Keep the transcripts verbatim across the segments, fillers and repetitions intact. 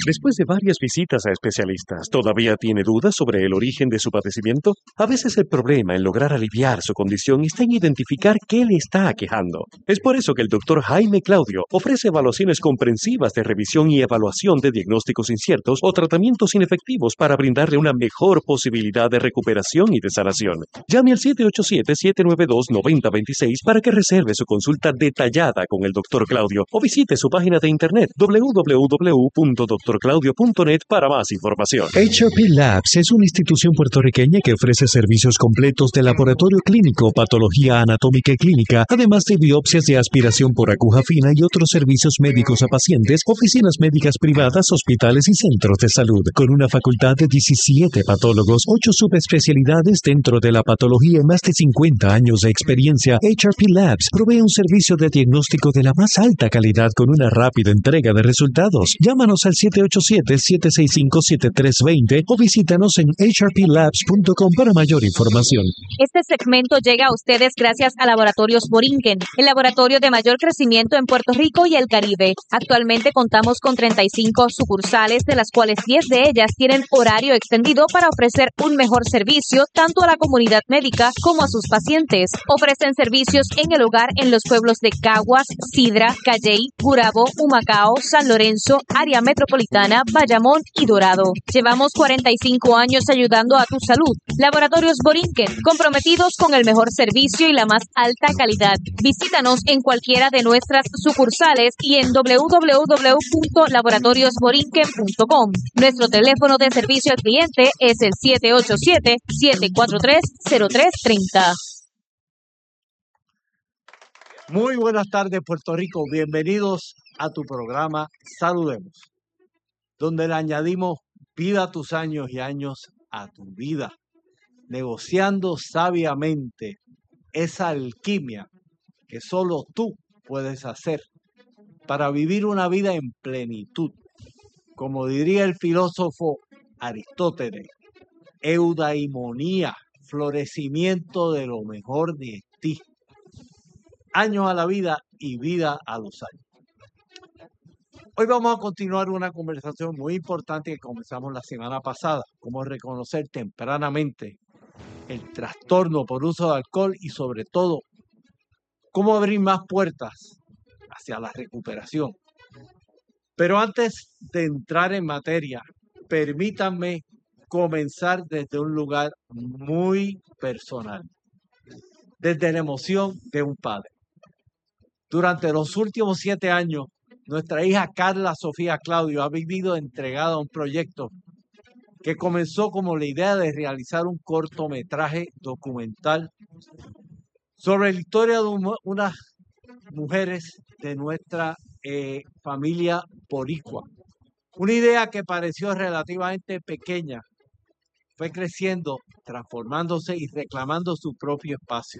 Después de varias visitas a especialistas, ¿todavía tiene dudas sobre el origen de su padecimiento? A veces el problema en lograr aliviar su condición está en identificar qué le está aquejando. Es por eso que el doctor Jaime Claudio ofrece evaluaciones comprensivas de revisión y evaluación de diagnósticos inciertos o tratamientos inefectivos para brindarle una mejor posibilidad de recuperación y de sanación. Llame al siete ocho siete, siete nueve dos, nueve cero dos seis para que reserve su consulta detallada con el doctor Claudio o visite su página de internet doble u doble u doble u punto doctor claudio punto net para más información. H R P Labs es una institución puertorriqueña que ofrece servicios completos de laboratorio clínico, patología anatómica y clínica, además de biopsias de aspiración por aguja fina y otros servicios médicos a pacientes, oficinas médicas privadas, hospitales y centros de salud. Con una facultad de diecisiete patólogos, ocho subespecialidades dentro de la patología y más de cincuenta años de experiencia, H R P Labs provee un servicio de diagnóstico de la más alta calidad con una rápida entrega de resultados. Llámanos al siete ocho siete, siete seis cinco, siete tres dos cero o visítanos en h r p labs punto com para mayor información. Este segmento llega a ustedes gracias a Laboratorios Borinquen, el laboratorio de mayor crecimiento en Puerto Rico y el Caribe. Actualmente contamos con treinta y cinco sucursales, de las cuales diez de ellas tienen horario extendido para ofrecer un mejor servicio tanto a la comunidad médica como a sus pacientes. Ofrecen servicios en el hogar en los pueblos de Caguas, Sidra, Calley, Gurabo, Humacao, San Lorenzo, área metropolitana, Bayamón y Dorado. Llevamos cuarenta y cinco años ayudando a tu salud. Laboratorios Borinquen, comprometidos con el mejor servicio y la más alta calidad. Visítanos en cualquiera de nuestras sucursales y en doble u doble u doble u punto laboratorios borinquen punto com. Nuestro teléfono de servicio al cliente es el siete ocho siete, siete cuatro tres, cero tres tres cero. Muy buenas tardes, Puerto Rico. Bienvenidos a tu programa Saludemos, donde le añadimos vida a tus años y años a tu vida, negociando sabiamente esa alquimia que solo tú puedes hacer para vivir una vida en plenitud. Como diría el filósofo Aristóteles, eudaimonía, florecimiento de lo mejor de ti. Años a la vida y vida a los años. Hoy vamos a continuar una conversación muy importante que comenzamos la semana pasada, cómo reconocer tempranamente el trastorno por uso de alcohol y sobre todo, cómo abrir más puertas hacia la recuperación. Pero antes de entrar en materia, permítanme comenzar desde un lugar muy personal, desde la emoción de un padre. Durante los últimos siete años, nuestra hija Carla Sofía Claudio ha vivido entregada a un proyecto que comenzó como la idea de realizar un cortometraje documental sobre la historia de un, unas mujeres de nuestra eh, familia boricua. Una idea que pareció relativamente pequeña, fue creciendo, transformándose y reclamando su propio espacio.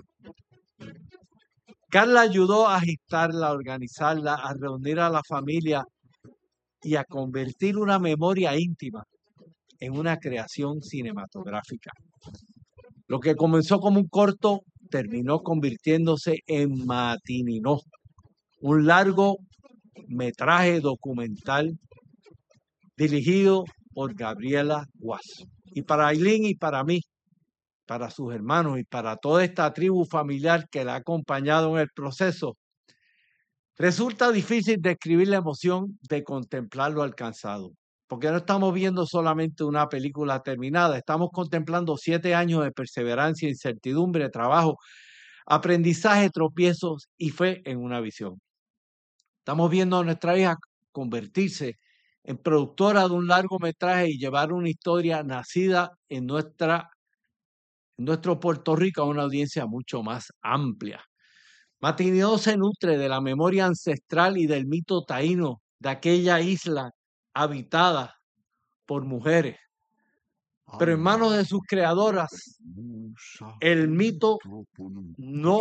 Carla ayudó a gestarla, a organizarla, a reunir a la familia y a convertir una memoria íntima en una creación cinematográfica. Lo que comenzó como un corto terminó convirtiéndose en Matininó, un largo metraje documental dirigido por Gabriela Guaso. Y para Ailín y para mí, para sus hermanos y para toda esta tribu familiar que la ha acompañado en el proceso, resulta difícil describir la emoción de contemplar lo alcanzado, porque no estamos viendo solamente una película terminada, estamos contemplando siete años de perseverancia, incertidumbre, trabajo, aprendizaje, tropiezos y fe en una visión. Estamos viendo a nuestra hija convertirse en productora de un largometraje y llevar una historia nacida en nuestra en nuestro Puerto Rico a una audiencia mucho más amplia. Matininó se nutre de la memoria ancestral y del mito taíno de aquella isla habitada por mujeres. Pero en manos de sus creadoras, el mito no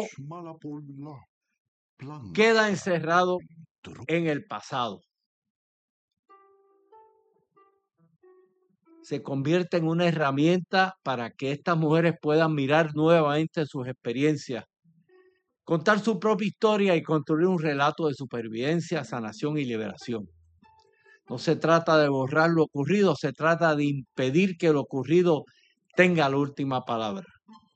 queda encerrado en el pasado. Se convierte en una herramienta para que estas mujeres puedan mirar nuevamente sus experiencias, contar su propia historia y construir un relato de supervivencia, sanación y liberación. No se trata de borrar lo ocurrido, se trata de impedir que lo ocurrido tenga la última palabra.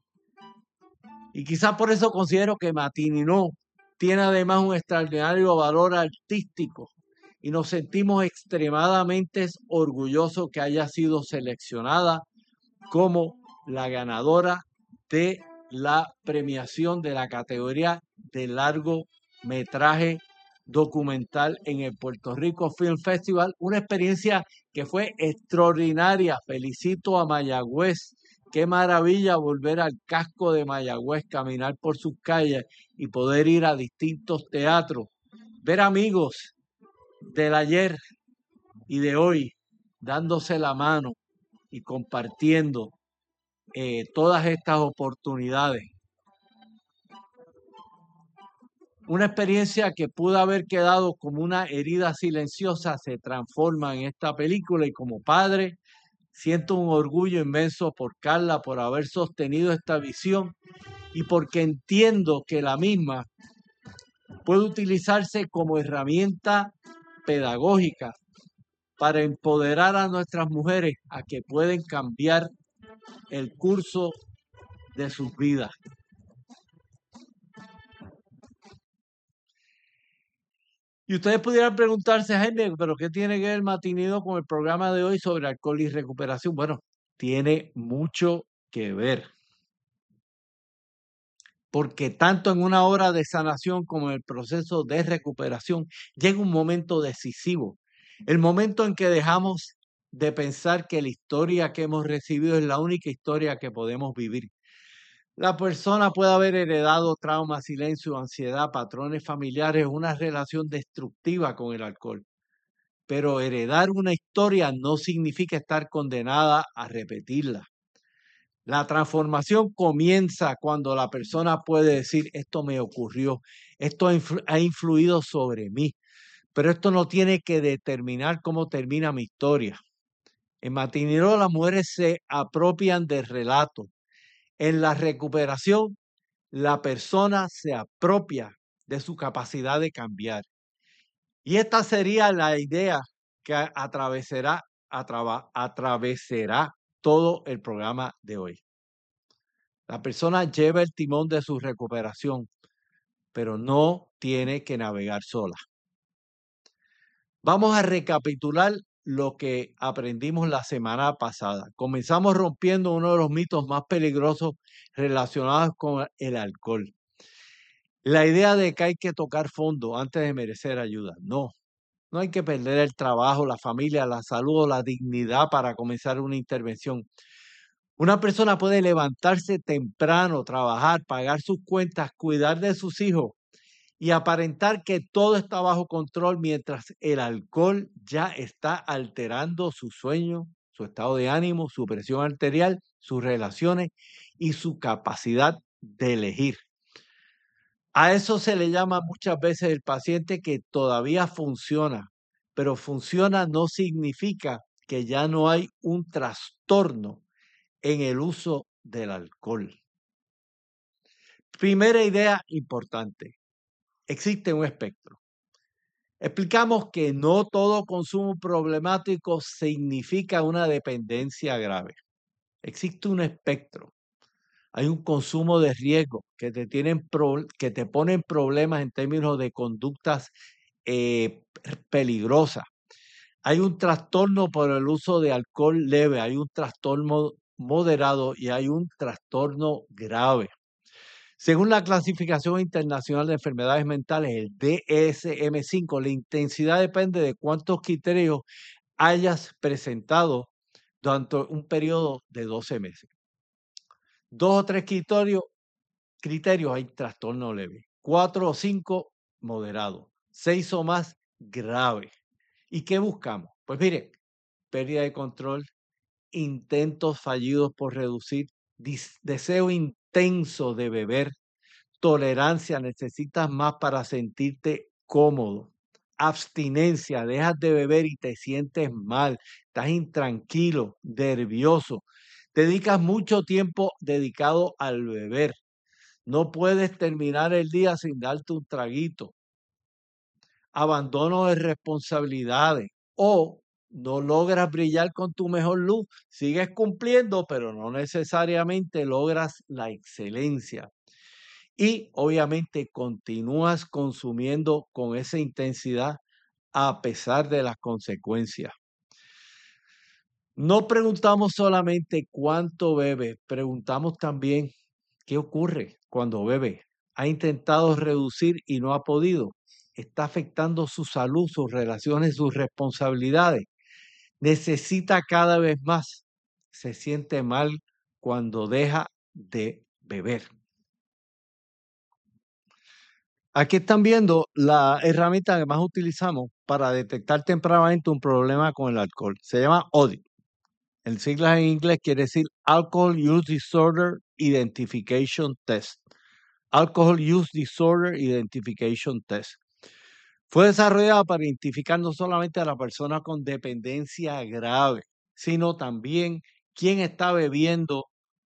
Y quizás por eso considero que Matinino tiene además un extraordinario valor artístico y nos sentimos extremadamente orgullosos que haya sido seleccionada como la ganadora de la premiación de la categoría de largometraje documental en el Puerto Rico Film Festival, una experiencia que fue extraordinaria. Felicito a Mayagüez. Qué maravilla volver al casco de Mayagüez, caminar por sus calles y poder ir a distintos teatros, ver amigos del ayer y de hoy dándose la mano y compartiendo eh, todas estas oportunidades. Una experiencia que pudo haber quedado como una herida silenciosa se transforma en esta película y como padre siento un orgullo inmenso por Carla, por haber sostenido esta visión y porque entiendo que la misma puede utilizarse como herramienta pedagógica para empoderar a nuestras mujeres a que pueden cambiar el curso de sus vidas. Y ustedes pudieran preguntarse, Jaime, ¿pero qué tiene que ver Matinido con el programa de hoy sobre alcohol y recuperación? Bueno, tiene mucho que ver. Porque tanto en una hora de sanación como en el proceso de recuperación llega un momento decisivo. El momento en que dejamos de pensar que la historia que hemos recibido es la única historia que podemos vivir. La persona puede haber heredado trauma, silencio, ansiedad, patrones familiares, una relación destructiva con el alcohol. Pero heredar una historia no significa estar condenada a repetirla. La transformación comienza cuando la persona puede decir, esto me ocurrió, esto ha, influ- ha influido sobre mí, pero esto no tiene que determinar cómo termina mi historia. En Matinero las mujeres se apropian del relato. En la recuperación, la persona se apropia de su capacidad de cambiar. Y esta sería la idea que atravesará, atrava- atravesará todo el programa de hoy. La persona lleva el timón de su recuperación, pero no tiene que navegar sola. Vamos a recapitular lo que aprendimos la semana pasada. Comenzamos rompiendo uno de los mitos más peligrosos relacionados con el alcohol. La idea de que hay que tocar fondo antes de merecer ayuda. No, no hay que perder el trabajo, la familia, la salud o la dignidad para comenzar una intervención. Una persona puede levantarse temprano, trabajar, pagar sus cuentas, cuidar de sus hijos y aparentar que todo está bajo control mientras el alcohol ya está alterando su sueño, su estado de ánimo, su presión arterial, sus relaciones y su capacidad de elegir. A eso se le llama muchas veces el paciente que todavía funciona, pero funciona no significa que ya no hay un trastorno en el uso del alcohol. Primera idea importante, existe un espectro. Explicamos que no todo consumo problemático significa una dependencia grave. Existe un espectro. Hay un consumo de riesgo que te, tienen pro, que te ponen problemas en términos de conductas eh, peligrosas. Hay un trastorno por el uso de alcohol leve, hay un trastorno moderado y hay un trastorno grave. Según la Clasificación Internacional de Enfermedades Mentales, el D S M cinco, la intensidad depende de cuántos criterios hayas presentado durante un periodo de doce meses. Dos o tres criterios, criterios hay trastorno leve, cuatro o cinco moderado, seis o más grave. ¿Y qué buscamos? Pues mire, pérdida de control, intentos fallidos por reducir, deseo intenso de beber, tolerancia, necesitas más para sentirte cómodo, abstinencia, dejas de beber y te sientes mal, estás intranquilo, nervioso, dedicas mucho tiempo dedicado al beber, no puedes terminar el día sin darte un traguito, abandono de responsabilidades, o no logras brillar con tu mejor luz. Sigues cumpliendo, pero no necesariamente logras la excelencia. Y obviamente continúas consumiendo con esa intensidad a pesar de las consecuencias. No preguntamos solamente cuánto bebe, preguntamos también qué ocurre cuando bebe. Ha intentado reducir y no ha podido. Está afectando su salud, sus relaciones, sus responsabilidades. Necesita cada vez más. Se siente mal cuando deja de beber. Aquí están viendo la herramienta que más utilizamos para detectar tempranamente un problema con el alcohol. Se llama O D I. El sigla en inglés quiere decir Alcohol Use Disorder Identification Test. Alcohol Use Disorder Identification Test. Fue desarrollada para identificar no solamente a la persona con dependencia grave, sino también quién está bebiendo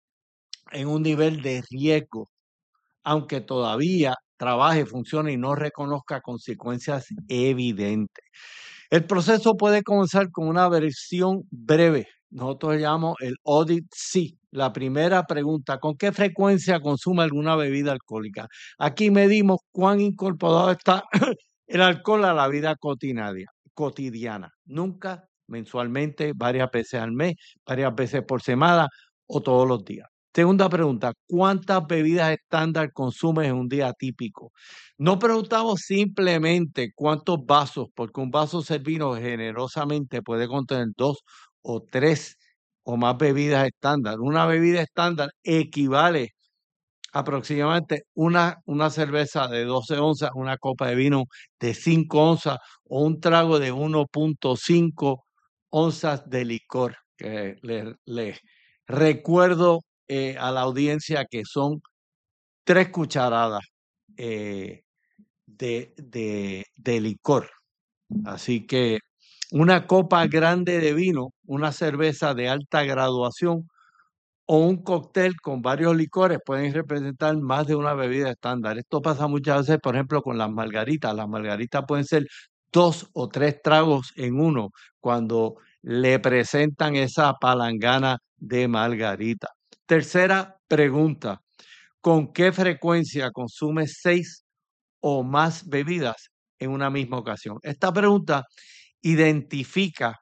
en un nivel de riesgo, aunque todavía trabaje, funcione y no reconozca consecuencias evidentes. El proceso puede comenzar con una versión breve. Nosotros llamamos el Audit C. La primera pregunta, ¿con qué frecuencia consume alguna bebida alcohólica? Aquí medimos cuán incorporado está el alcohol a la vida cotidiana. Nunca, mensualmente, varias veces al mes, varias veces por semana o todos los días. Segunda pregunta, ¿cuántas bebidas estándar consumes en un día típico? No preguntamos simplemente cuántos vasos, porque un vaso servido generosamente puede contener dos o tres o más bebidas estándar. Una bebida estándar equivale aproximadamente una, una cerveza de doce onzas, una copa de vino de cinco onzas o un trago de uno punto cinco onzas de licor. Que les le recuerdo eh, a la audiencia que son tres cucharadas eh, de, de, de licor. Así que una copa grande de vino, una cerveza de alta graduación o un cóctel con varios licores pueden representar más de una bebida estándar. Esto pasa muchas veces, por ejemplo, con las margaritas. Las margaritas pueden ser dos o tres tragos en uno cuando le presentan esa palangana de margarita. Tercera pregunta, ¿con qué frecuencia consume seis o más bebidas en una misma ocasión? Esta pregunta identifica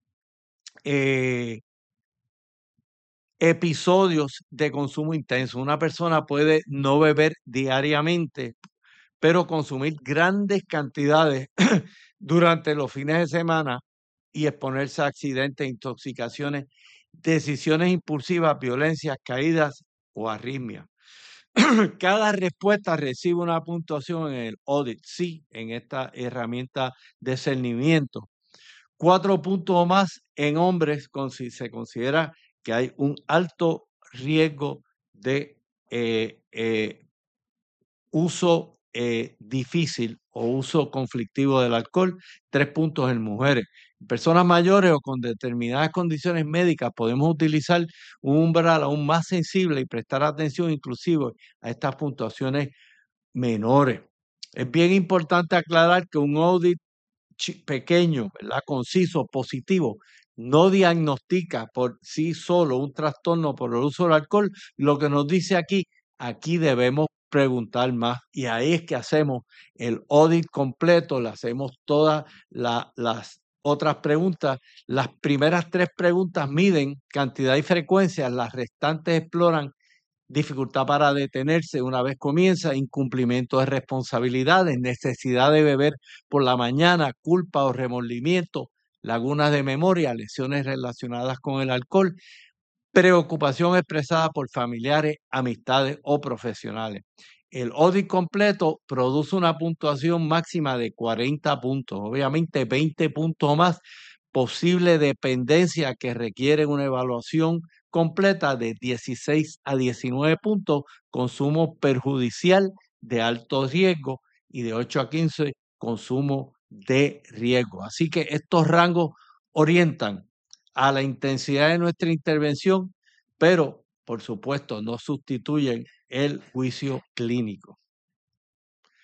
eh, episodios de consumo intenso. Una persona puede no beber diariamente, pero consumir grandes cantidades durante los fines de semana y exponerse a accidentes, intoxicaciones, decisiones impulsivas, violencias, caídas o arritmias. Cada respuesta recibe una puntuación en el audit, sí, en esta herramienta de discernimiento. Cuatro puntos o más en hombres con, si se considera que hay un alto riesgo de eh, eh, uso eh, difícil o uso conflictivo del alcohol. Tres puntos en mujeres. En personas mayores o con determinadas condiciones médicas podemos utilizar un umbral aún más sensible y prestar atención inclusive a estas puntuaciones menores. Es bien importante aclarar que un audit pequeño, ¿verdad? Conciso, positivo, no diagnostica por sí solo un trastorno por el uso del alcohol. Lo que nos dice aquí, aquí debemos preguntar más y ahí es que hacemos el audit completo, le hacemos todas la, las otras preguntas. Las primeras tres preguntas miden cantidad y frecuencia, las restantes exploran dificultad para detenerse una vez comienza, incumplimiento de responsabilidades, necesidad de beber por la mañana, culpa o remordimiento, lagunas de memoria, lesiones relacionadas con el alcohol, preocupación expresada por familiares, amistades o profesionales. El audit completo produce una puntuación máxima de cuarenta puntos, obviamente veinte puntos más, posible dependencia que requiere una evaluación completa de dieciséis a diecinueve puntos, consumo perjudicial de alto riesgo y de ocho a quince consumo de riesgo. Así que estos rangos orientan a la intensidad de nuestra intervención, pero por supuesto no sustituyen el juicio clínico.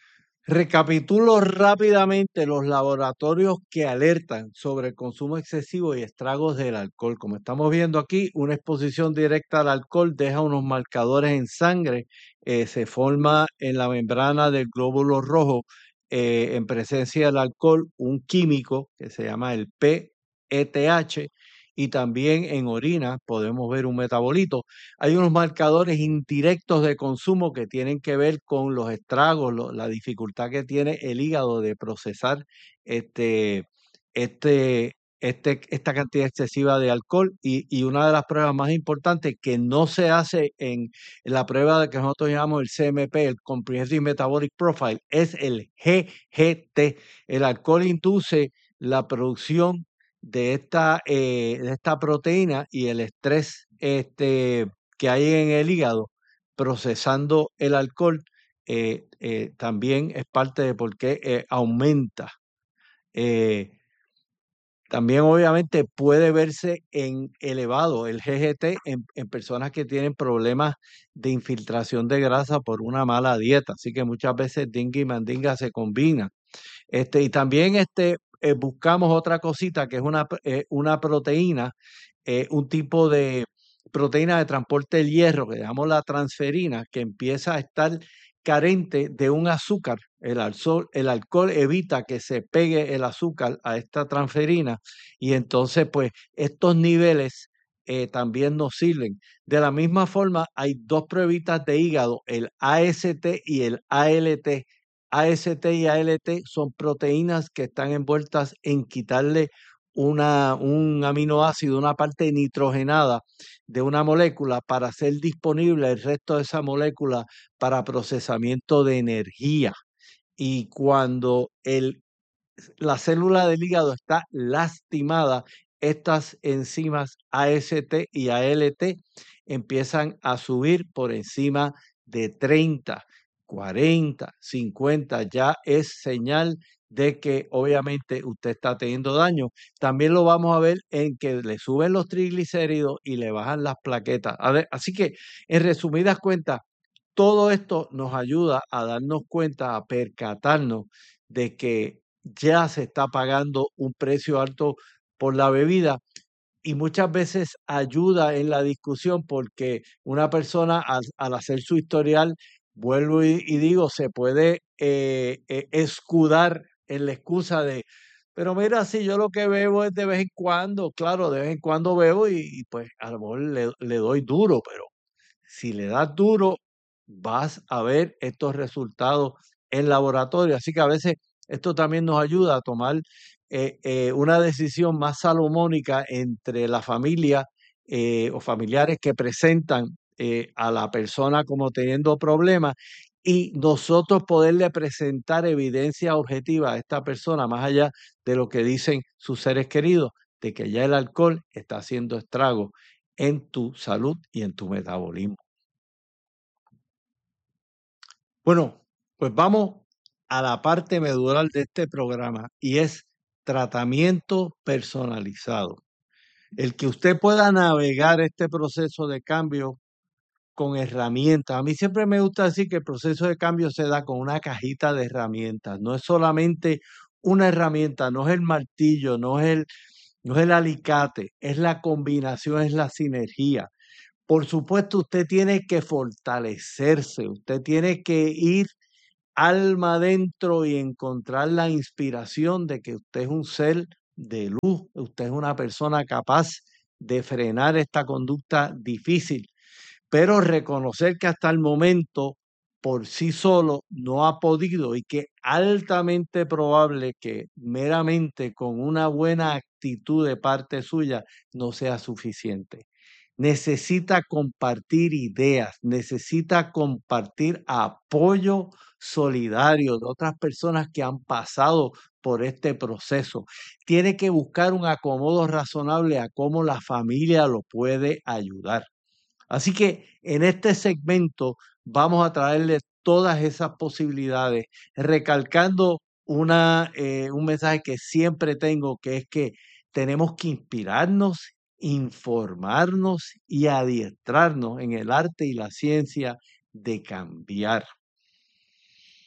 Recapitulo rápidamente los laboratorios que alertan sobre el consumo excesivo y estragos del alcohol. Como estamos viendo aquí, una exposición directa al alcohol deja unos marcadores en sangre, eh, se forma en la membrana del glóbulo rojo, eh, en presencia del alcohol, un químico que se llama el P E T H, y también en orina podemos ver un metabolito. Hay unos marcadores indirectos de consumo que tienen que ver con los estragos, lo- la dificultad que tiene el hígado de procesar este, este, este, esta cantidad excesiva de alcohol. Y, y una de las pruebas más importantes que no se hace en la prueba de que nosotros llamamos el C M P, el Comprehensive Metabolic Profile, es el G G T. El alcohol induce la producción de esta, eh, de esta proteína, y el estrés este, que hay en el hígado procesando el alcohol eh, eh, también es parte de por qué eh, aumenta. Eh, También obviamente puede verse en elevado el G G T en, en personas que tienen problemas de infiltración de grasa por una mala dieta. Así que muchas veces dinga y mandinga se combinan. Este, y también este, eh, buscamos otra cosita que es una, eh, una proteína, eh, un tipo de proteína de transporte del hierro que llamamos la transferina, que empieza a estar carente de un azúcar. El alcohol, el alcohol evita que se pegue el azúcar a esta transferina, y entonces pues estos niveles eh, también nos sirven. De la misma forma, hay dos pruebitas de hígado, el A S T y el A L T. A S T y A L T son proteínas que están envueltas en quitarle una, un aminoácido, una parte nitrogenada de una molécula para hacer disponible el resto de esa molécula para procesamiento de energía. Y cuando el, la célula del hígado está lastimada, estas enzimas A S T y A L T empiezan a subir por encima de treinta, cuarenta, cincuenta. Ya es señal de que obviamente usted está teniendo daño. También lo vamos a ver en que le suben los triglicéridos y le bajan las plaquetas. A ver, así que, en resumidas cuentas, todo esto nos ayuda a darnos cuenta, a percatarnos de que ya se está pagando un precio alto por la bebida, y muchas veces ayuda en la discusión porque una persona al, al hacer su historial, vuelvo y, y digo, se puede eh, eh, escudar en la excusa de, pero mira, si yo lo que bebo es de vez en cuando, claro, de vez en cuando bebo y, y pues a lo mejor le, le doy duro, pero si le das duro, vas a ver estos resultados en laboratorio. Así que a veces esto también nos ayuda a tomar eh, eh, una decisión más salomónica entre la familia eh, o familiares que presentan eh, a la persona como teniendo problemas, y nosotros poderle presentar evidencia objetiva a esta persona, más allá de lo que dicen sus seres queridos, de que ya el alcohol está haciendo estragos en tu salud y en tu metabolismo. Bueno, pues vamos a la parte medular de este programa, y es tratamiento personalizado. El que usted pueda navegar este proceso de cambio con herramientas. A mí siempre me gusta decir que el proceso de cambio se da con una cajita de herramientas. No es solamente una herramienta, no es el martillo, no es el, no es el alicate, es la combinación, es la sinergia. Por supuesto, usted tiene que fortalecerse, usted tiene que ir alma adentro y encontrar la inspiración de que usted es un ser de luz, usted es una persona capaz de frenar esta conducta difícil, pero reconocer que hasta el momento por sí solo no ha podido, y que altamente probable que meramente con una buena actitud de parte suya no sea suficiente. Necesita compartir ideas, necesita compartir apoyo solidario de otras personas que han pasado por este proceso. Tiene que buscar un acomodo razonable a cómo la familia lo puede ayudar. Así que en este segmento vamos a traerles todas esas posibilidades, recalcando una, eh, un mensaje que siempre tengo, que es que tenemos que inspirarnos, informarnos y adiestrarnos en el arte y la ciencia de cambiar.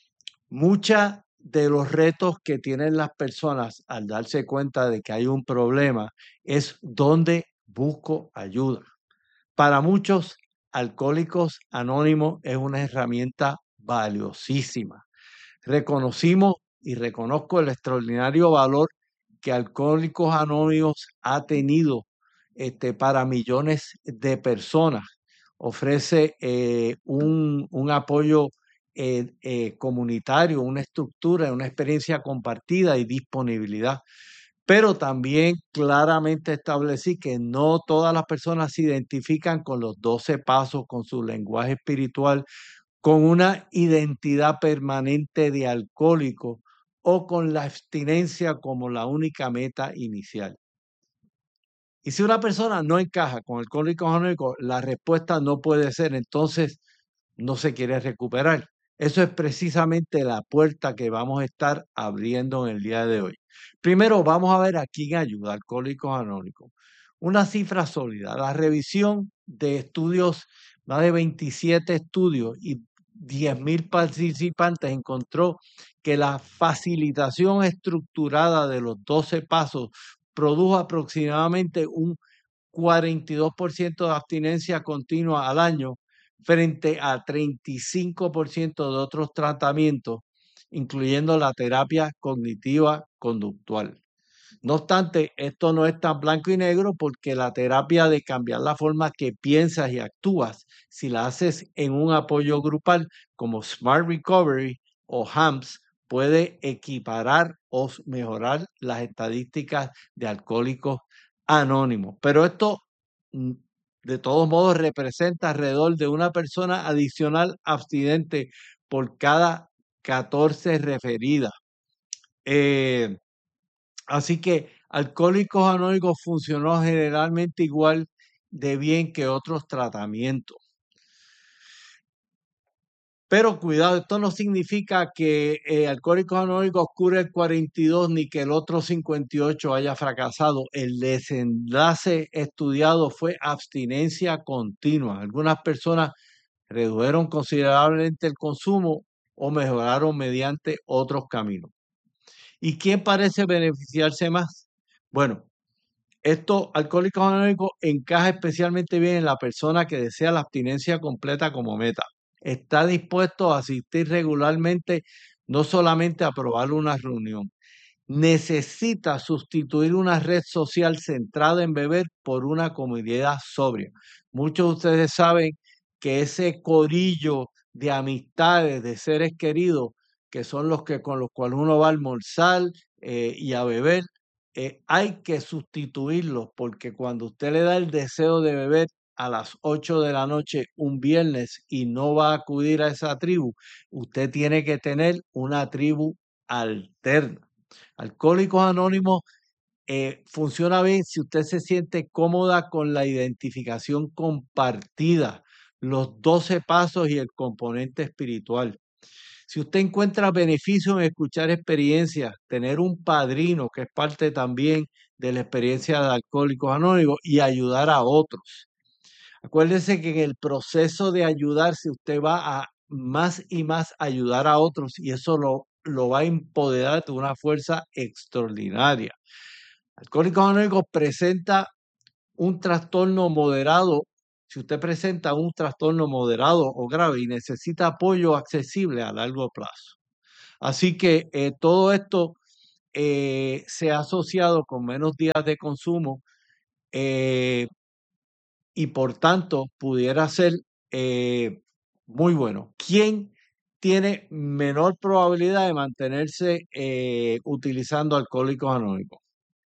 Muchos de los retos que tienen las personas al darse cuenta de que hay un problema es dónde busco ayuda. Para muchos, Alcohólicos Anónimos es una herramienta valiosísima. Reconocimos y reconozco el extraordinario valor que Alcohólicos Anónimos ha tenido este, para millones de personas. Ofrece eh, un, un apoyo eh, eh, comunitario, una estructura, una experiencia compartida y disponibilidad. Pero también claramente establecí que no todas las personas se identifican con los doce pasos, con su lenguaje espiritual, con una identidad permanente de alcohólico o con la abstinencia como la única meta inicial. Y si una persona no encaja con Alcohólicos Anónimos, la respuesta no puede ser, entonces no se quiere recuperar. Eso es precisamente la puerta que vamos a estar abriendo en el día de hoy. Primero vamos a ver a quién ayuda Alcohólicos Anónimos. Una cifra sólida, la revisión de estudios, más de veintisiete estudios y diez mil participantes encontró que la facilitación estructurada de los doce pasos produjo aproximadamente un cuarenta y dos por ciento de abstinencia continua al año frente a treinta y cinco por ciento de otros tratamientos, incluyendo la terapia cognitiva conductual. No obstante, esto no es tan blanco y negro porque la terapia de cambiar la forma que piensas y actúas, si la haces en un apoyo grupal como Smart Recovery o H A M S, puede equiparar o mejorar las estadísticas de Alcohólicos Anónimos. Pero esto, de todos modos, representa alrededor de una persona adicional abstinente por cada catorce referidas. Eh, Así que Alcohólicos Anónimos funcionó generalmente igual de bien que otros tratamientos. Pero cuidado, esto no significa que eh, Alcohólicos Anónimos cure el cuarenta y dos ni que el otro cincuenta y ocho haya fracasado. El desenlace estudiado fue abstinencia continua. Algunas personas redujeron considerablemente el consumo o mejoraron mediante otros caminos. ¿Y quién parece beneficiarse más? Bueno, esto, Alcohólicos Anónimos, encaja especialmente bien en la persona que desea la abstinencia completa como meta. Está dispuesto a asistir regularmente, no solamente a probar una reunión. Necesita sustituir una red social centrada en beber por una comunidad sobria. Muchos de ustedes saben que ese corillo de amistades, de seres queridos, que son los que con los cuales uno va a almorzar eh, y a beber, eh, hay que sustituirlos porque cuando usted le da el deseo de beber a las ocho de la noche un viernes y no va a acudir a esa tribu, usted tiene que tener una tribu alterna. Alcohólicos Anónimos eh, funciona bien si usted se siente cómoda con la identificación compartida, los doce pasos y el componente espiritual. Si usted encuentra beneficio en escuchar experiencias, tener un padrino que es parte también de la experiencia de Alcohólicos Anónimos y ayudar a otros. Acuérdese que en el proceso de ayudarse usted va a más y más ayudar a otros y eso lo, lo va a empoderar de una fuerza extraordinaria. Alcohólicos Anónimos presenta un trastorno moderado. Si usted presenta un trastorno moderado o grave y necesita apoyo accesible a largo plazo. Así que eh, todo esto eh, se ha asociado con menos días de consumo eh, y por tanto pudiera ser eh, muy bueno. ¿Quién tiene menor probabilidad de mantenerse eh, utilizando Alcohólicos Anónimos?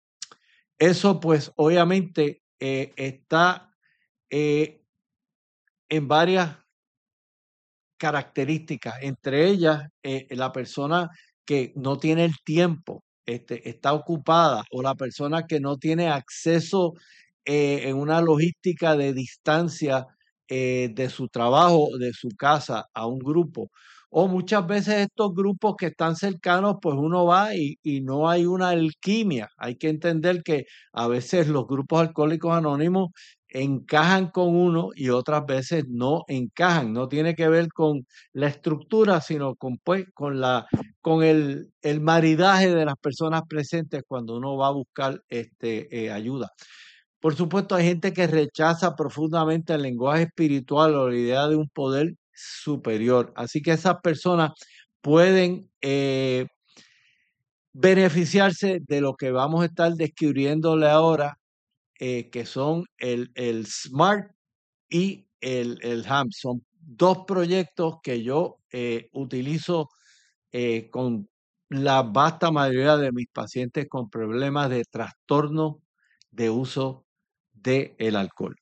Eso pues obviamente eh, está eh, en varias características, entre ellas eh, la persona que no tiene el tiempo, este, está ocupada, o la persona que no tiene acceso eh, en una logística de distancia eh, de su trabajo, de su casa a un grupo. O muchas veces estos grupos que están cercanos, pues uno va y, y no hay una alquimia. Hay que entender que a veces los grupos alcohólicos anónimos encajan con uno y otras veces no encajan. No tiene que ver con la estructura, sino con, pues, con, la, con el, el maridaje de las personas presentes cuando uno va a buscar este, eh, ayuda. Por supuesto, hay gente que rechaza profundamente el lenguaje espiritual o la idea de un poder superior. Así que esas personas pueden eh, beneficiarse de lo que vamos a estar describiéndole ahora, eh, que son el, el SMART y el, el HAMS. Son dos proyectos que yo eh, utilizo eh, con la vasta mayoría de mis pacientes con problemas de trastorno de uso del alcohol.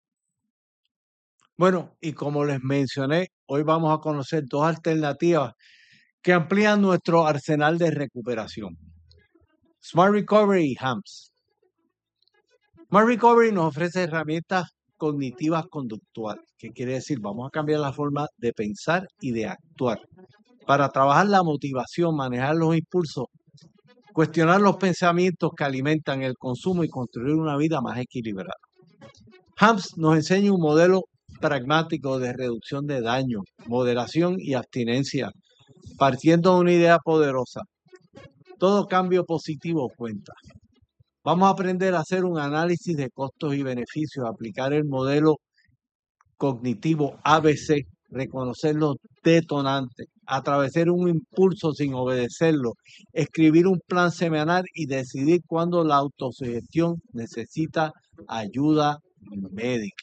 Bueno, y como les mencioné, hoy vamos a conocer dos alternativas que amplían nuestro arsenal de recuperación. Smart Recovery y HAMS. Smart Recovery nos ofrece herramientas cognitivas conductuales, que quiere decir, vamos a cambiar la forma de pensar y de actuar para trabajar la motivación, manejar los impulsos, cuestionar los pensamientos que alimentan el consumo y construir una vida más equilibrada. HAMS nos enseña un modelo pragmático de reducción de daño, moderación y abstinencia, partiendo de una idea poderosa. Todo cambio positivo cuenta. Vamos a aprender a hacer un análisis de costos y beneficios, aplicar el modelo cognitivo A B C, reconocer los detonantes, atravesar un impulso sin obedecerlo, escribir un plan semanal y decidir cuándo la autosugestión necesita ayuda médica.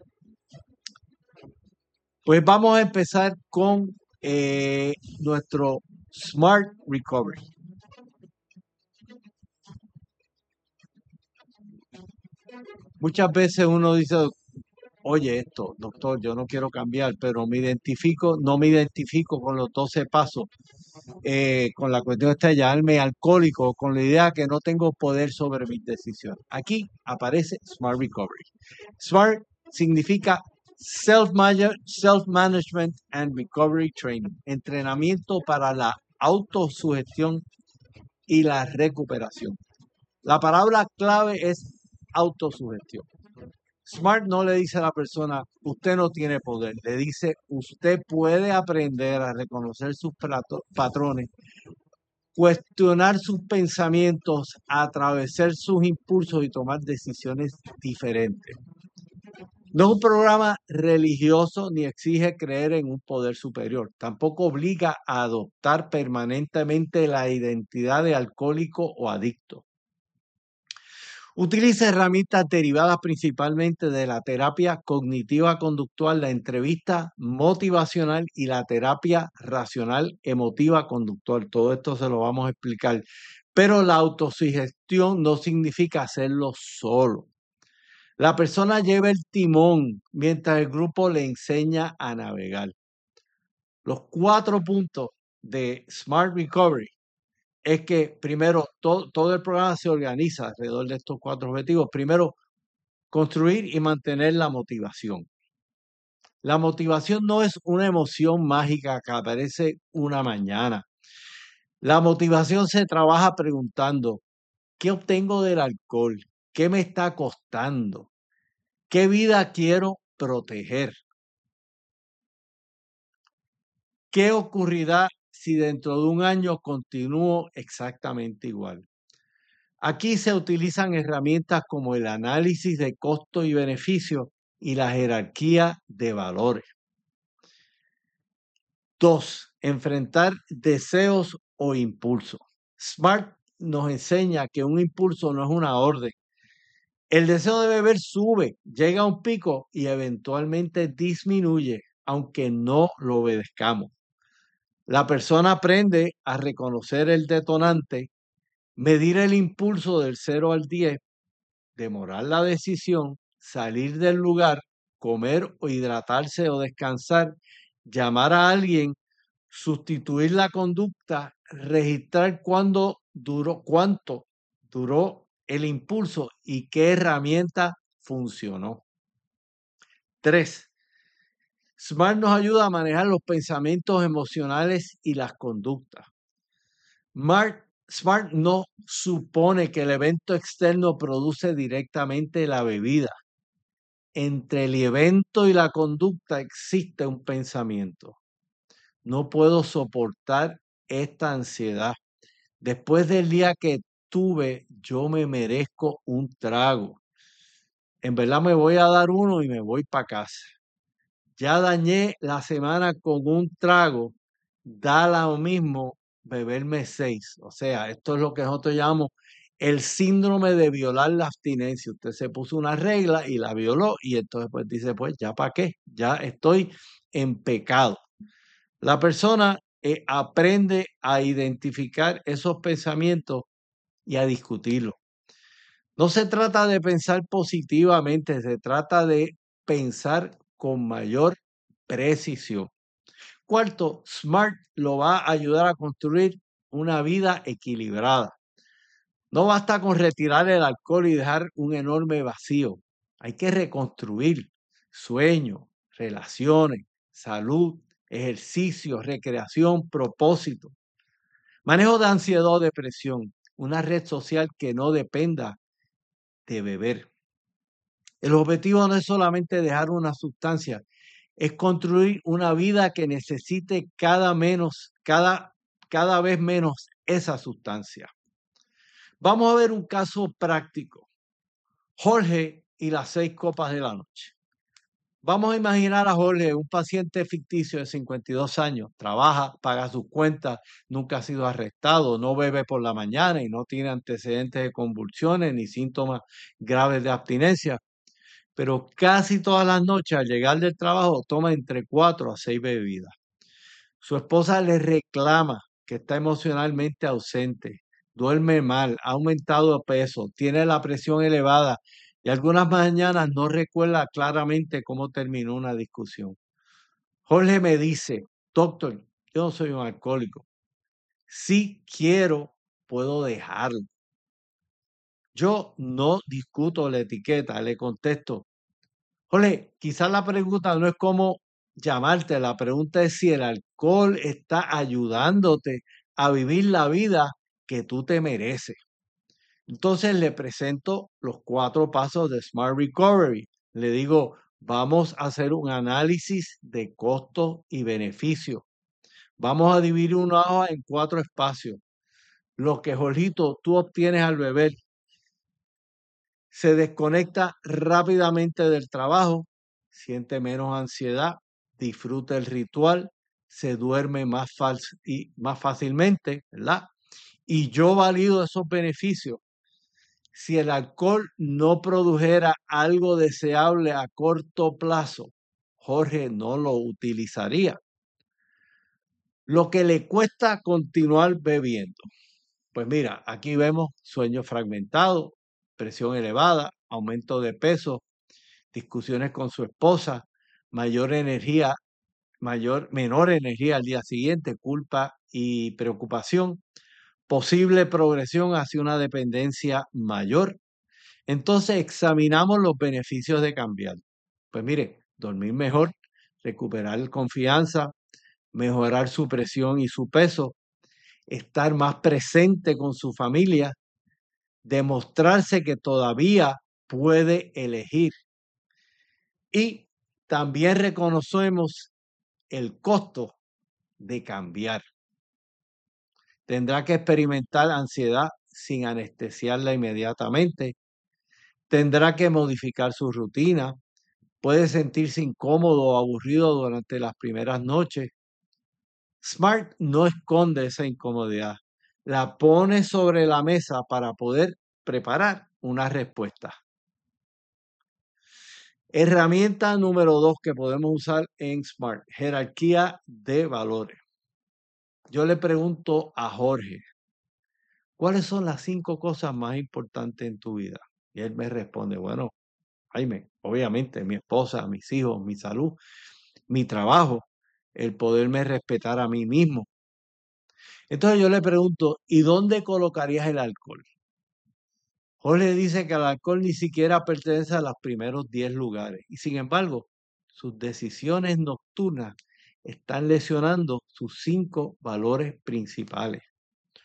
Pues vamos a empezar con eh, nuestro Smart Recovery. Muchas veces uno dice, oye, esto, doctor, yo no quiero cambiar, pero me identifico, no me identifico con los doce pasos, eh, con la cuestión de hallarme alcohólico, con la idea que no tengo poder sobre mis decisiones. Aquí aparece Smart Recovery. Smart significa Self-Management and Recovery Training, entrenamiento para la autosugestión y la recuperación. La palabra clave es autosugestión. Smart no le dice a la persona, usted no tiene poder, le dice, usted puede aprender a reconocer sus patrones, cuestionar sus pensamientos, atravesar sus impulsos y tomar decisiones diferentes. No es un programa religioso ni exige creer en un poder superior. Tampoco obliga a adoptar permanentemente la identidad de alcohólico o adicto. Utiliza herramientas derivadas principalmente de la terapia cognitiva conductual, la entrevista motivacional y la terapia racional emotiva conductual. Todo esto se lo vamos a explicar. Pero la autosugestión no significa hacerlo solo. La persona lleva el timón mientras el grupo le enseña a navegar. Los cuatro puntos de Smart Recovery es que primero todo, todo el programa se organiza alrededor de estos cuatro objetivos. Primero, construir y mantener la motivación. La motivación no es una emoción mágica que aparece una mañana. La motivación se trabaja preguntando, ¿qué obtengo del alcohol? ¿Qué me está costando? ¿Qué vida quiero proteger? ¿Qué ocurrirá si dentro de un año continúo exactamente igual? Aquí se utilizan herramientas como el análisis de costo y beneficio y la jerarquía de valores. Dos, enfrentar deseos o impulsos. Smart nos enseña que un impulso no es una orden. El deseo de beber sube, llega a un pico y eventualmente disminuye, aunque no lo obedezcamos. La persona aprende a reconocer el detonante, medir el impulso del cero al diez, demorar la decisión, salir del lugar, comer o hidratarse o descansar, llamar a alguien, sustituir la conducta, registrar cuándo duró, cuánto duró el impulso y qué herramienta funcionó. Tres. Smart nos ayuda a manejar los pensamientos emocionales y las conductas. Smart, Smart no supone que el evento externo produce directamente la bebida. entre el evento y la conducta existe un pensamiento. No puedo soportar esta ansiedad. Después del día que tuve, yo me merezco un trago. En verdad me voy a dar uno y me voy para casa. Ya dañé la semana con un trago, da lo mismo beberme seis. O sea, esto es lo que nosotros llamamos el síndrome de violar la abstinencia. Usted se puso una regla y la violó y entonces pues dice, pues ya para qué, ya estoy en pecado. La persona eh, aprende a identificar esos pensamientos y a discutirlos. No se trata de pensar positivamente, se trata de pensar con mayor precisión. Cuarto, SMART lo va a ayudar a construir una vida equilibrada. No basta con retirar el alcohol y dejar un enorme vacío. Hay que reconstruir sueños, relaciones, salud, ejercicio, recreación, propósito. Manejo de ansiedad o depresión. Una red social que no dependa de beber. El objetivo no es solamente dejar una sustancia, es construir una vida que necesite cada menos, cada, cada vez menos esa sustancia. Vamos a ver un caso práctico. Jorge y las seis copas de la noche. Vamos a imaginar a Jorge, un paciente ficticio de cincuenta y dos años, trabaja, paga sus cuentas, nunca ha sido arrestado, no bebe por la mañana y no tiene antecedentes de convulsiones ni síntomas graves de abstinencia, pero casi todas las noches al llegar del trabajo toma entre cuatro a seis bebidas. Su esposa le reclama que está emocionalmente ausente, duerme mal, ha aumentado de peso, tiene la presión elevada y algunas mañanas no recuerda claramente cómo terminó una discusión. Jorge me dice, doctor, yo no soy un alcohólico. Si quiero, puedo dejarlo. Yo no discuto la etiqueta, le contesto. Jorge, quizás la pregunta no es cómo llamarte, la pregunta es si el alcohol está ayudándote a vivir la vida que tú te mereces. Entonces le presento los cuatro pasos de Smart Recovery. Le digo, vamos a hacer un análisis de costo y beneficio. Vamos a dividir una hoja en cuatro espacios. Lo que, Jorgito, tú obtienes al beber. Se desconecta rápidamente del trabajo, siente menos ansiedad, disfruta el ritual, se duerme más, y más fácilmente, ¿verdad? Y yo valido esos beneficios. Si el alcohol no produjera algo deseable a corto plazo, Jorge no lo utilizaría. Lo que le cuesta continuar bebiendo. Pues mira, aquí vemos sueño fragmentado, presión elevada, aumento de peso, discusiones con su esposa, mayor energía, mayor, menor energía al día siguiente, culpa y preocupación, posible progresión hacia una dependencia mayor. Entonces examinamos los beneficios de cambiar. Pues mire, dormir mejor, recuperar confianza, mejorar su presión y su peso, estar más presente con su familia, demostrarse que todavía puede elegir. Y también reconocemos el costo de cambiar. Tendrá que experimentar ansiedad sin anestesiarla inmediatamente. Tendrá que modificar su rutina. Puede sentirse incómodo o aburrido durante las primeras noches. SMART no esconde esa incomodidad. La pone sobre la mesa para poder preparar una respuesta. Herramienta número dos que podemos usar en SMART, jerarquía de valores. Yo le pregunto a Jorge, ¿cuáles son las cinco cosas más importantes en tu vida? Y él me responde, bueno, Jaime, obviamente mi esposa, mis hijos, mi salud, mi trabajo, el poderme respetar a mí mismo. Entonces yo le pregunto, ¿y dónde colocarías el alcohol? Jorge dice que el alcohol ni siquiera pertenece a los primeros diez lugares y sin embargo, sus decisiones nocturnas están lesionando sus cinco valores principales.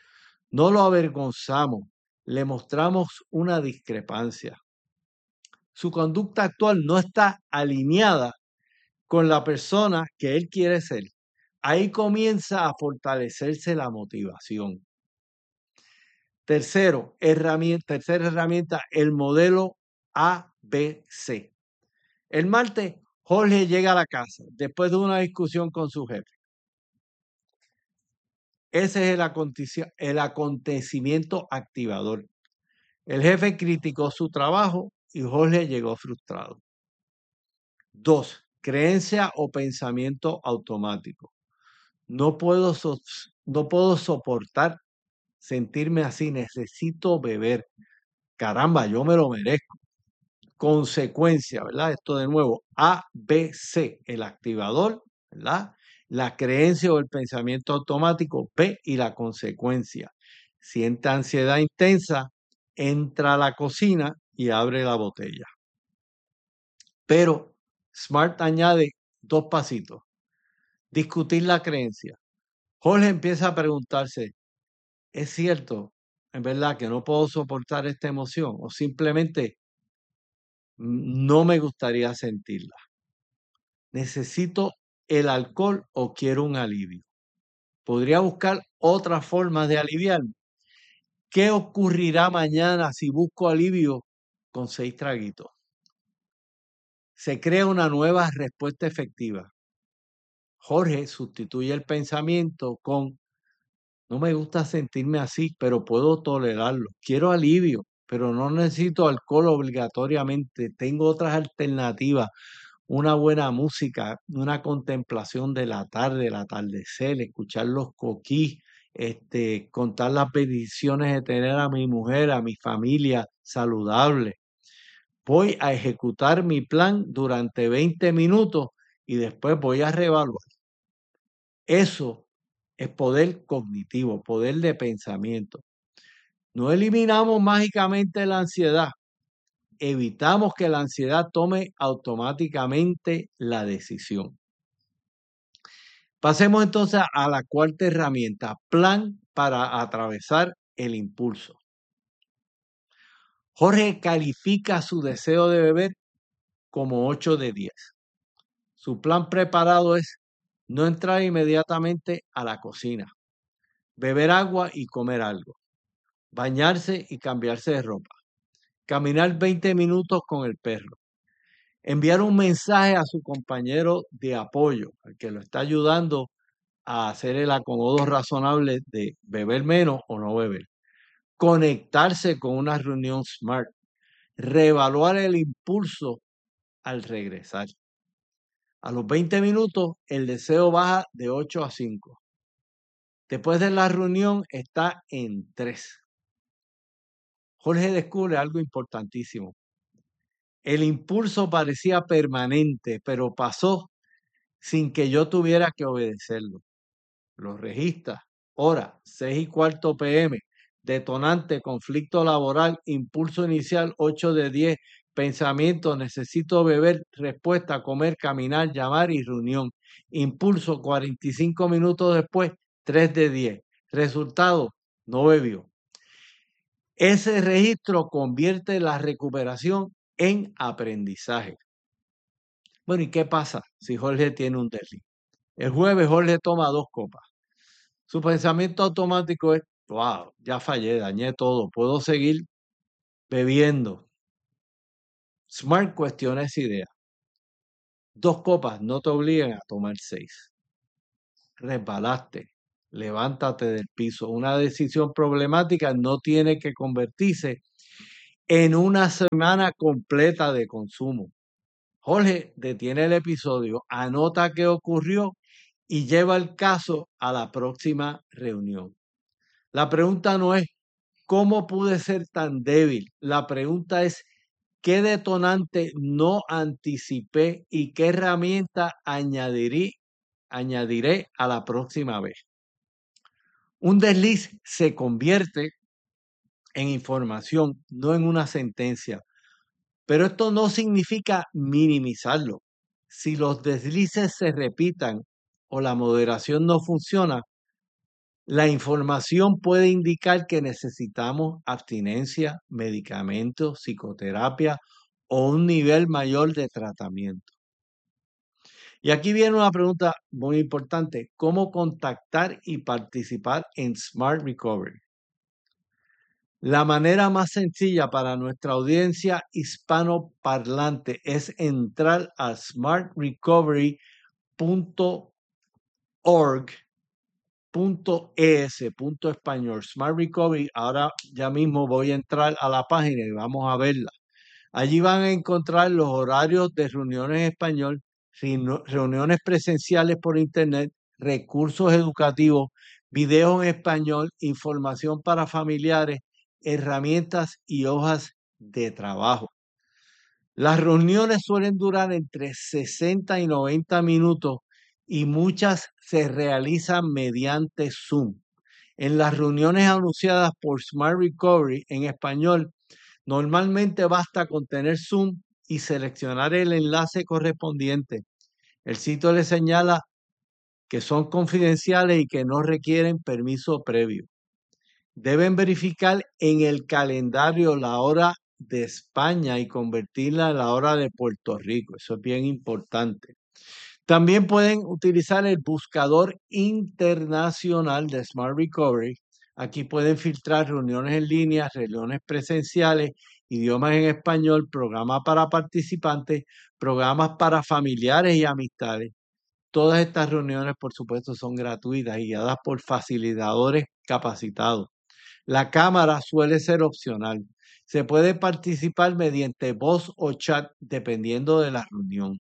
No lo avergonzamos, le mostramos una discrepancia. Su conducta actual no está alineada con la persona que él quiere ser. Ahí comienza a fortalecerse la motivación. Tercero, herramienta, tercera herramienta, el modelo A B C. El martes, Jorge llega a la casa después de una discusión con su jefe. Ese es el, aconte- el acontecimiento activador. El jefe criticó su trabajo y Jorge llegó frustrado. Dos, creencia o pensamiento automático. No puedo, so- no puedo soportar sentirme así, necesito beber. Caramba, yo me lo merezco. Consecuencia, ¿verdad? Esto de nuevo, A, B, C, el activador, ¿verdad? La creencia o el pensamiento automático, B, y la consecuencia. Siente ansiedad intensa, entra a la cocina y abre la botella. Pero Smart añade dos pasitos. Discutir la creencia. Jorge empieza a preguntarse, ¿es cierto, en verdad, que no puedo soportar esta emoción? O simplemente no me gustaría sentirla. ¿Necesito el alcohol o quiero un alivio? ¿Podría buscar otras formas de aliviarme? ¿Qué ocurrirá mañana si busco alivio con seis traguitos? Se crea una nueva respuesta efectiva. Jorge sustituye el pensamiento con, no me gusta sentirme así, pero puedo tolerarlo. Quiero alivio, pero no necesito alcohol obligatoriamente. Tengo otras alternativas. Una buena música, una contemplación de la tarde, el atardecer, escuchar los coquís, este, contar las bendiciones de tener a mi mujer, a mi familia saludable. Voy a ejecutar mi plan durante veinte minutos y después voy a reevaluar. Eso es poder cognitivo, poder de pensamiento. No eliminamos mágicamente la ansiedad, evitamos que la ansiedad tome automáticamente la decisión. Pasemos entonces a la cuarta herramienta, plan para atravesar el impulso. Jorge califica su deseo de beber como ocho de diez. Su plan preparado es no entrar inmediatamente a la cocina, beber agua y comer algo, bañarse y cambiarse de ropa, caminar veinte minutos con el perro, enviar un mensaje a su compañero de apoyo, al que lo está ayudando a hacer el acomodo razonable de beber menos o no beber, conectarse con una reunión SMART, reevaluar el impulso al regresar. A los veinte minutos, el deseo baja de ocho a cinco. Después de la reunión, está en tres. Jorge descubre algo importantísimo. El impulso parecía permanente, pero pasó sin que yo tuviera que obedecerlo. Lo registra. Hora, seis y cuarto pm. Detonante, conflicto laboral. Impulso inicial, ocho de diez. Pensamiento, necesito beber. Respuesta, comer, caminar, llamar y reunión. Impulso, cuarenta y cinco minutos después, tres de diez. Resultado, no bebió. Ese registro convierte la recuperación en aprendizaje. Bueno, ¿y qué pasa si Jorge tiene un déficit? El jueves Jorge toma dos copas. Su pensamiento automático es, wow, ya fallé, dañé todo, puedo seguir bebiendo. Smart cuestiona esa idea. Dos copas no te obligan a tomar seis. Resbalaste, levántate del piso. Una decisión problemática no tiene que convertirse en una semana completa de consumo. Jorge detiene el episodio, anota qué ocurrió y lleva el caso a la próxima reunión. La pregunta no es ¿cómo pude ser tan débil? La pregunta es ¿qué detonante no anticipé y qué herramienta añadiré, añadiré a la próxima vez? Un desliz se convierte en información, no en una sentencia. Pero esto no significa minimizarlo. Si los deslices se repitan o la moderación no funciona, la información puede indicar que necesitamos abstinencia, medicamentos, psicoterapia o un nivel mayor de tratamiento. Y aquí viene una pregunta muy importante. ¿Cómo contactar y participar en Smart Recovery? La manera más sencilla para nuestra audiencia hispanoparlante es entrar a smart recovery punto org punto es, punto español, Smart Recovery. Ahora ya mismo voy a entrar a la página y vamos a verla. Allí van a encontrar los horarios de reuniones en español, reuniones presenciales por internet, recursos educativos, videos en español, información para familiares, herramientas y hojas de trabajo. Las reuniones suelen durar entre sesenta y noventa minutos y muchas se realizan mediante Zoom. En las reuniones anunciadas por Smart Recovery en español, normalmente basta con tener Zoom y seleccionar el enlace correspondiente. El sitio le señala que son confidenciales y que no requieren permiso previo. Deben verificar en el calendario la hora de España y convertirla en la hora de Puerto Rico. Eso es bien importante. También pueden utilizar el buscador internacional de Smart Recovery. Aquí pueden filtrar reuniones en línea, reuniones presenciales, idiomas en español, programas para participantes, programas para familiares y amistades. Todas estas reuniones, por supuesto, son gratuitas y guiadas por facilitadores capacitados. La cámara suele ser opcional. Se puede participar mediante voz o chat dependiendo de la reunión.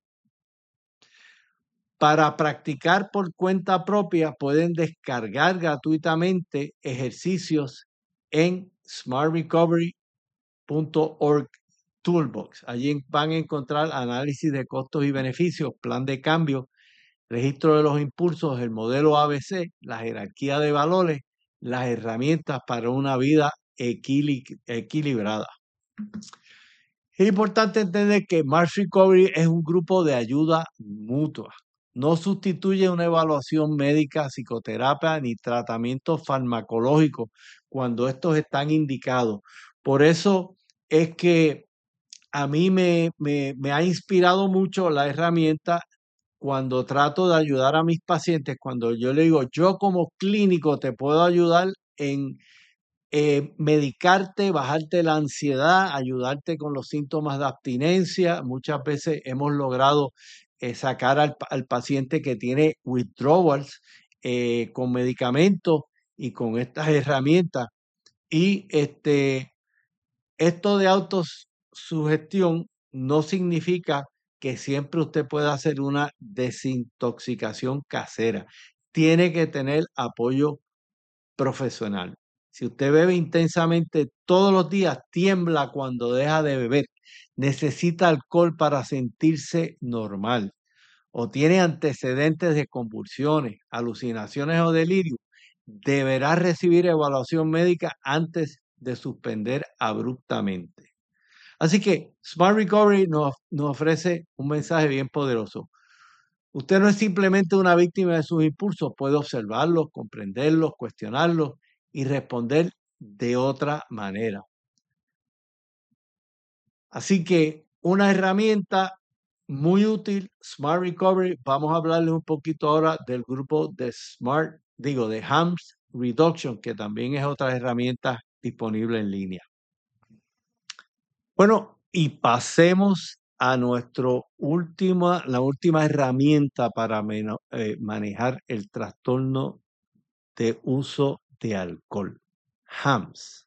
Para practicar por cuenta propia pueden descargar gratuitamente ejercicios en smart recovery punto org Toolbox. Allí van a encontrar análisis de costos y beneficios, plan de cambio, registro de los impulsos, el modelo A B C, la jerarquía de valores, las herramientas para una vida equil equilibrada. Es importante entender que Smart Recovery es un grupo de ayuda mutua. No sustituye una evaluación médica, psicoterapia ni tratamiento farmacológico cuando estos están indicados. Por eso es que a mí me, me, me ha inspirado mucho la herramienta cuando trato de ayudar a mis pacientes, cuando yo le digo, yo como clínico te puedo ayudar en eh, medicarte, bajarte la ansiedad, ayudarte con los síntomas de abstinencia. Muchas veces hemos logrado eh, sacar al, al paciente que tiene withdrawals eh, con medicamentos y con estas herramientas. Y este, esto de autosugestión no significa que siempre usted pueda hacer una desintoxicación casera. Tiene que tener apoyo profesional. Si usted bebe intensamente todos los días, tiembla cuando deja de beber, necesita alcohol para sentirse normal, o tiene antecedentes de convulsiones, alucinaciones o delirio, deberá recibir evaluación médica antes de suspender abruptamente. Así que Smart Recovery nos, nos ofrece un mensaje bien poderoso. Usted no es simplemente una víctima de sus impulsos, puede observarlos, comprenderlos, cuestionarlos y responder de otra manera. Así que una herramienta muy útil, Smart Recovery. Vamos a hablarles un poquito ahora del grupo de Smart, digo, de Harms Reduction, que también es otra herramienta disponible en línea. Bueno, y pasemos a nuestro última, la última herramienta para meno, eh, manejar el trastorno de uso de alcohol, Harms.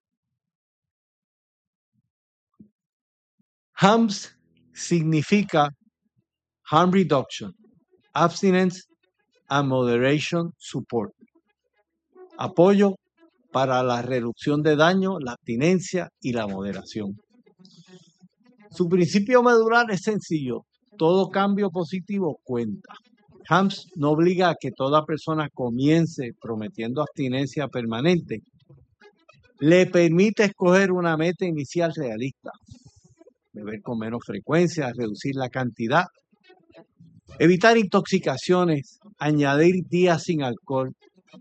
Harms significa Harm Reduction, Abstinence and Moderation Support. Apoyo para la reducción de daño, la abstinencia y la moderación. Su principio medular es sencillo. Todo cambio positivo cuenta. Harms no obliga a que toda persona comience prometiendo abstinencia permanente. Le permite escoger una meta inicial realista. Beber con menos frecuencia, reducir la cantidad, evitar intoxicaciones, añadir días sin alcohol,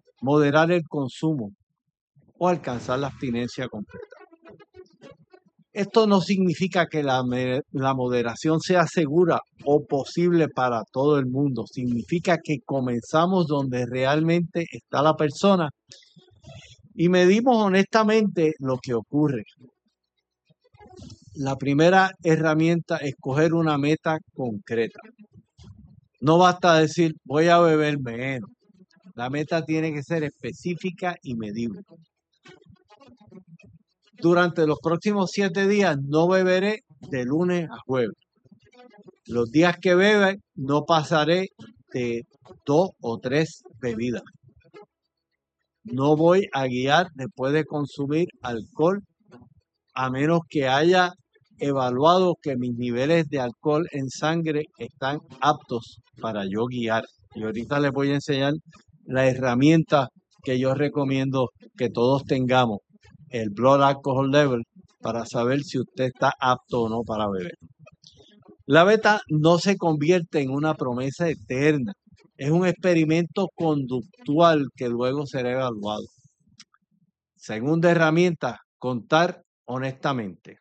moderar el consumo o alcanzar la abstinencia completa. Esto no significa que la, me- la moderación sea segura o posible para todo el mundo. Significa que comenzamos donde realmente está la persona y medimos honestamente lo que ocurre. La primera herramienta es coger una meta concreta. No basta decir voy a beber menos. La meta tiene que ser específica y medible. Durante los próximos siete días no beberé de lunes a jueves. Los días que bebe no pasaré de dos o tres bebidas. No voy a guiar después de consumir alcohol a menos que haya evaluado que mis niveles de alcohol en sangre están aptos para yo guiar. Y ahorita les voy a enseñar la herramienta que yo recomiendo que todos tengamos, el Blood Alcohol Level, para saber si usted está apto o no para beber. La beta no se convierte en una promesa eterna. Es un experimento conductual que luego será evaluado. Segunda herramienta, contar honestamente.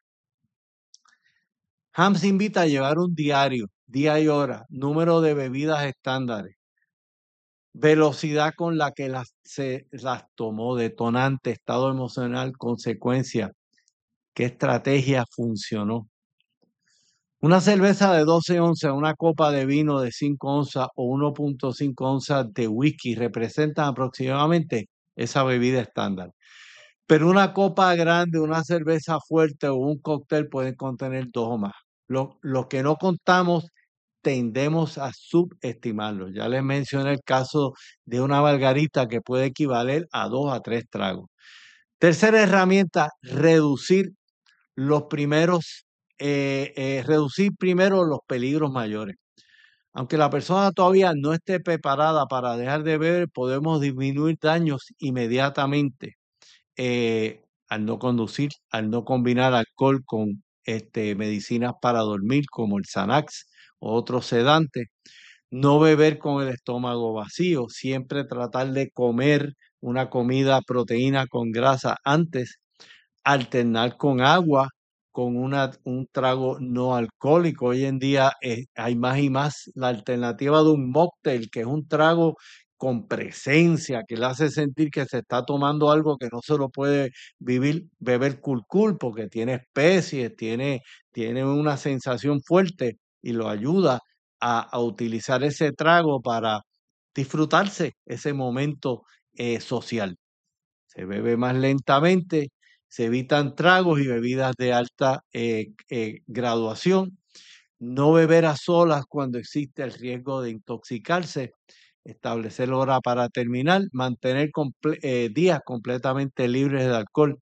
Hams invita a llevar un diario, día y hora, número de bebidas estándares, velocidad con la que las, se las tomó, detonante, estado emocional, consecuencia, qué estrategia funcionó. Una cerveza de doce onzas, una copa de vino de cinco onzas o uno punto cinco onzas de whisky representan aproximadamente esa bebida estándar. Pero una copa grande, una cerveza fuerte o un cóctel pueden contener dos o más. Lo, lo que no contamos tendemos a subestimarlo. Ya les mencioné el caso de una margarita que puede equivaler a dos a tres tragos. Tercera herramienta, reducir los primeros, eh, eh, reducir primero los peligros mayores. Aunque la persona todavía no esté preparada para dejar de beber, podemos disminuir daños inmediatamente. Eh, al no conducir, al no combinar alcohol con este, medicinas para dormir como el Xanax o otros sedantes, no beber con el estómago vacío, siempre tratar de comer una comida proteína con grasa antes, alternar con agua, con una, un trago no alcohólico. Hoy en día eh, hay más y más la alternativa de un mocktail, que es un trago con presencia, que le hace sentir que se está tomando algo que no se lo puede vivir, beber cool cool, porque tiene especies, tiene, tiene una sensación fuerte y lo ayuda a, a utilizar ese trago para disfrutarse ese momento eh, social. Se bebe más lentamente, se evitan tragos y bebidas de alta eh, eh, graduación. No beber a solas cuando existe el riesgo de intoxicarse. Establecer hora para terminar. Mantener comple eh, días completamente libres de alcohol.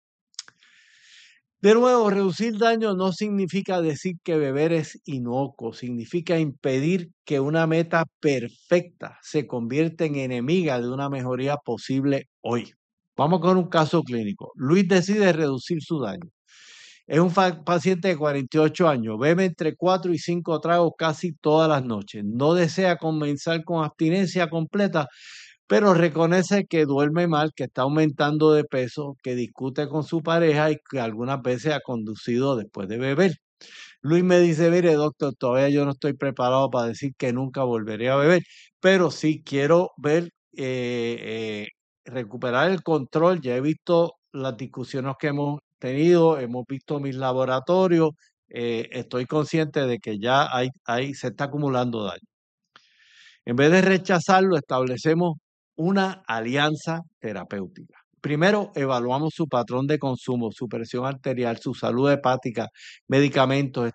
De nuevo, reducir daño no significa decir que beber es inocuo. Significa impedir que una meta perfecta se convierta en enemiga de una mejoría posible hoy. Vamos con un caso clínico. Luis decide reducir su daño. Es un paciente de cuarenta y ocho años, bebe entre cuatro y cinco tragos casi todas las noches. No desea comenzar con abstinencia completa, pero reconoce que duerme mal, que está aumentando de peso, que discute con su pareja y que algunas veces ha conducido después de beber. Luis me dice, mire doctor, todavía yo no estoy preparado para decir que nunca volveré a beber, pero sí quiero ver... Eh, eh, recuperar el control. Ya he visto las discusiones que hemos tenido, hemos visto mis laboratorios, eh, estoy consciente de que ya hay, hay, se está acumulando daño. En vez de rechazarlo, establecemos una alianza terapéutica. Primero, evaluamos su patrón de consumo, su presión arterial, su salud hepática, medicamentos,